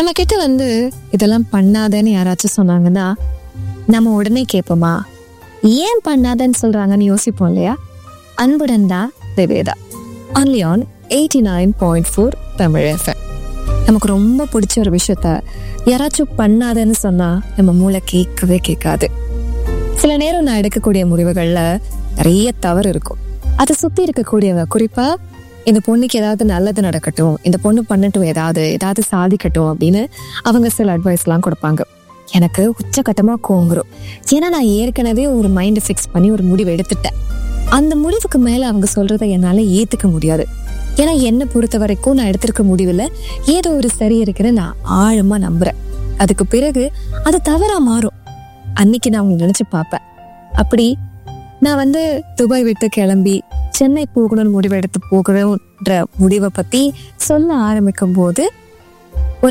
நம்ம கிட்ட இதெல்லாம் பண்ணாதன்னு யாராச்சும் சொன்னாங்கன்னா நம்ம உடனே கேட்போமா, ஏன் பண்ணாதன்னு சொல்றாங்கன்னு யோசிப்போம் இல்லையா? அன்புடன் தான் Nivetha, only on 89.4 Tamil FM. நமக்கு ரொம்ப பிடிச்ச ஒரு விஷயத்த யாராச்சும் பண்ணாதன்னு சொன்னா நம்ம மூளை கேட்கவே கேட்காது. சில நேரம் நான் எடுக்கக்கூடிய முடிவுகள்ல நிறைய தவறு இருக்கும். அதை சுத்தி இருக்கக்கூடியவங்க, குறிப்பா இந்த பொண்ணுக்கு ஏதாவது நல்லது நடக்கட்டும், இந்த பொண்ணு பண்ணட்டும், ஏதாவது சாதிக்கட்டும் அப்படின்னு அவங்க சில அட்வைஸ் எல்லாம் கொடுப்பாங்க. எனக்கு உச்சகட்டமா கோங்குறோம். ஏன்னா நான் ஏற்கனவே ஒரு மைண்ட் ஃபிக்ஸ் பண்ணி ஒரு முடிவு எடுத்துட்டேன். அந்த முடிவுக்கு மேல அவங்க சொல்றதை என்னால ஏத்துக்க முடியாது. ஏன்னா என்னை பொறுத்த வரைக்கும் நான் எடுத்திருக்க முடிவுல ஏதோ ஒரு சரி இருக்குன்னு நான் ஆழமா நம்புறேன். அதுக்கு பிறகு அது தவறா மாறும். அன்னைக்கு நான் அவங்க நினைச்சு பார்ப்பேன். அப்படி நான் துபாய் விட்டு கிளம்பி சென்னை போகணும்னு முடிவு எடுத்து போகணும்ன்ற முடிவை பத்தி சொல்ல ஆரம்பிக்கும் போது ஒரு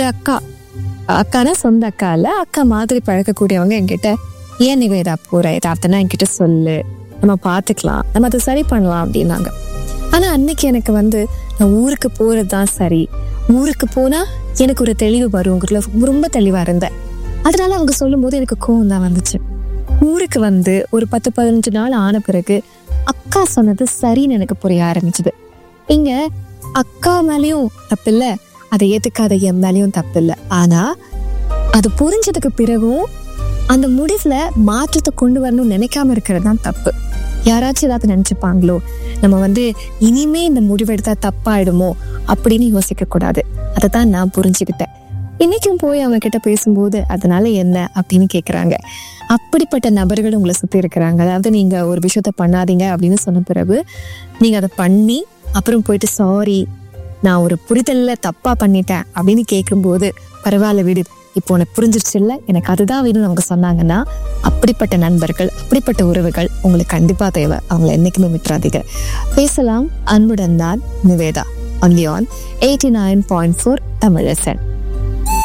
அக்கானா சொந்த அக்கா இல்ல, அக்கா மாதிரி பழக்கக்கூடியவங்க என்கிட்ட, ஏன் நிவேதா போற, ஏதாவதுன்னா என்கிட்ட சொல்லு, நம்ம பார்த்துக்கலாம், நம்ம அதை சரி பண்ணலாம் அப்படின்னாங்க. ஆனா அன்னைக்கு எனக்கு நான் ஊருக்கு போறதுதான் சரி, ஊருக்கு போனா எனக்கு ஒரு தெளிவு வருங்கிறதுல ரொம்ப தெளிவா இருந்தேன். அதனால அவங்க சொல்லும் போது எனக்கு கோவம் தான் வந்துச்சு. ஊருக்கு ஒரு 10-15 நாள் ஆன பிறகு அக்கா சொன்னது சரின்னு எனக்கு புரிய ஆரம்பிச்சுது. இங்க அக்கா மேலேயும் தப்பில்ல, அதை ஏத்துக்காத என் மேலேயும் தப்பில்லை. ஆனா அது புரிஞ்சதுக்கு பிறகும் அந்த முடிவுல மாற்றத்தை கொண்டு வரணும்னு நினைக்காம இருக்கிறது தான் தப்பு. யாராச்சும் ஏதாவது நினைச்சுப்பாங்களோ, நம்ம இனிமே இந்த முடிவெடுத்தா தப்பாயிடுமோ அப்படின்னு யோசிக்க கூடாது. அதை தான் நான் புரிஞ்சுக்கிட்டேன். இன்னைக்கும் போய் அவங்க கிட்ட பேசும்போது அதனால என்ன அப்படின்னு கேட்குறாங்க. அப்படிப்பட்ட நபர்கள் உங்களை சுற்றி இருக்கிறாங்க. அதாவது நீங்க ஒரு விஷயத்த பண்ணாதீங்க அப்படின்னு சொன்ன பிறகு நீங்க அதை பண்ணி அப்புறம் போயிட்டு சாரி, நான் ஒரு புரிதல்ல தப்பா பண்ணிட்டேன் அப்படின்னு கேட்கும்போது, பரவாயில்ல விடு, இப்போ உனக்கு புரிஞ்சிருச்சு இல்லை, எனக்கு அதுதான் வேணும்னு அவங்க சொன்னாங்கன்னா, அப்படிப்பட்ட நண்பர்கள், அப்படிப்பட்ட உறவுகள் உங்களுக்கு கண்டிப்பா தேவை. அவங்களை என்னைக்குமே விட்டுறாதீங்க. பேசலாம் அன்புடன் தான் Nivetha, only on 89.4 Tamil FM.